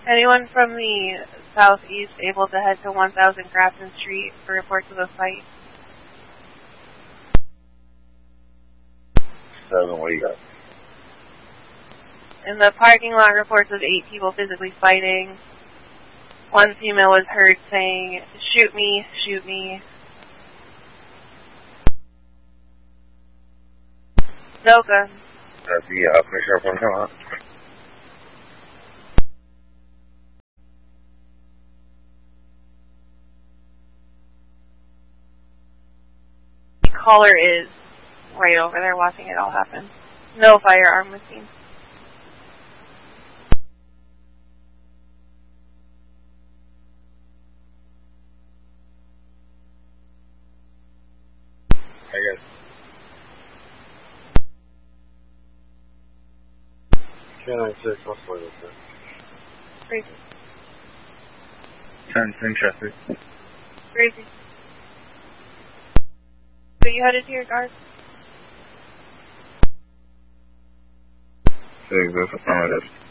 Anyone from the southeast able to head to 1000 Grafton Street for reports of a fight? 7, what do you got? In the parking lot, reports of 8 people physically fighting. One female was heard saying, "Shoot me, shoot me." No gun. That's the Commissioner parking lot. The caller is right over there watching it all happen. No firearm was seen. I guess. Can I say crossword with this? Crazy. 10 traffic. Crazy. So you headed to your guard? Say this affirmative.